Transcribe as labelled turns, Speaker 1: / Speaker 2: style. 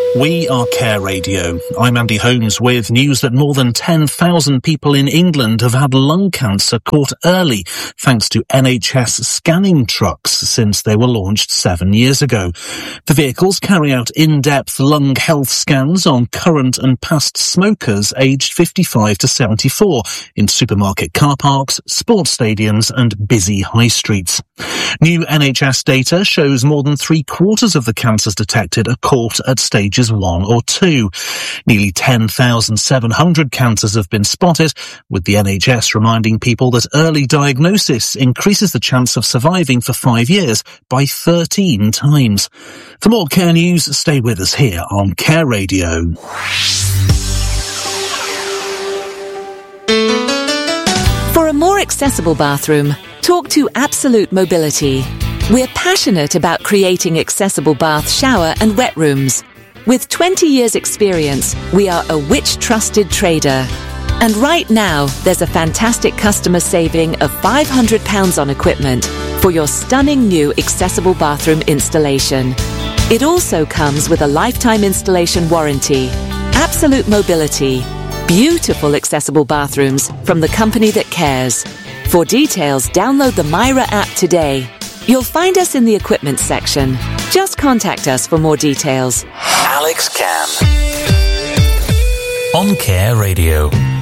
Speaker 1: We are Care Radio. I'm Andy Holmes with news that more than 10,000 people in England have had lung cancer caught early thanks to NHS scanning trucks since they were launched 7 years ago. The vehicles carry out in-depth lung health scans on current and past smokers aged 55 to 74 in supermarket car parks, sports stadiums and busy high streets. New NHS data shows more than 3/4 of the cancers detected are caught at stages 1 or 2. Nearly 10,700 cancers have been spotted, with the NHS reminding people that early diagnosis increases the chance of surviving for 5 years by 13 times. For more Care news, stay with us here on Care Radio.
Speaker 2: For a more accessible bathroom, talk to Absolute Mobility. We're passionate about creating accessible bath, shower and wet rooms. With 20 years experience, we are a Which-trusted trader. And right now, there's a fantastic customer saving of £500 on equipment for your stunning new accessible bathroom installation. It also comes with a lifetime installation warranty. Absolute Mobility. Beautiful accessible bathrooms from the company that cares. For details, download the Myra app today. You'll find us in the equipment section. Just contact us for more details.
Speaker 3: Alex Cam on Care Radio.